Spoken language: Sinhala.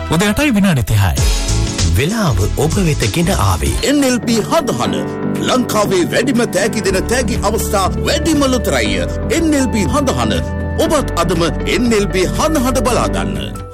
උදේ 8යි විනාඩි 30යි. වෙලාව ඔබ වෙත ගෙන ආවේ NLP හඳහන ලංකාවේ වැඩිම තෑගි දෙන තෑගි අවස්ථා වැඩිම ලොතරැයි NLP හඳහන ඔබත් අදම NLP හඳහට බලා ගන්න.